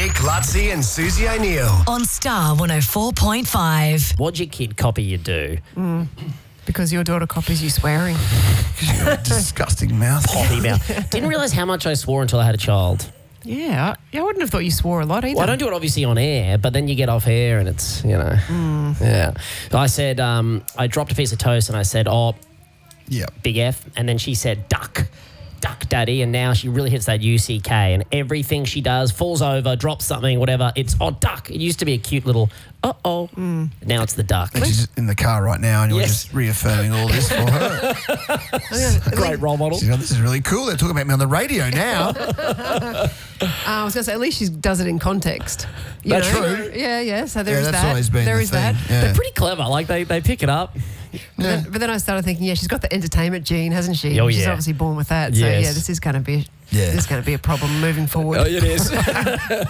Nick, Lutzi and Susie O'Neill. On Star 104.5. What'd your kid copy you do? Because your daughter copies you swearing. Disgusting mouth. Potty mouth. Didn't realise how much I swore until I had a child. Yeah, I wouldn't have thought you swore a lot either. Well, I don't do it obviously on air, but then you get off air and it's, yeah. So I said, I dropped a piece of toast and I said, Yeah. big F. And then she said, duck, daddy. And now she really hits that UCK and everything she does, falls over, drops something, whatever. It's, duck. It used to be a cute little, Now it's the duck. And she's in the car right now and you're Yes. just reaffirming all this for her. Great role model. She's going, this is really cool. They're talking about me on the radio now. I was going to say, at least she does it in context. You That's know? true. Yeah. So there is that's that. always been There the is thing. that. Yeah. They're pretty clever. Like they pick it up. Yeah. But then I started thinking, she's got the entertainment gene, hasn't she? Oh, She's yeah. obviously born with that. So Yes. this is going to be Yeah. this is going to be a problem moving forward. It is.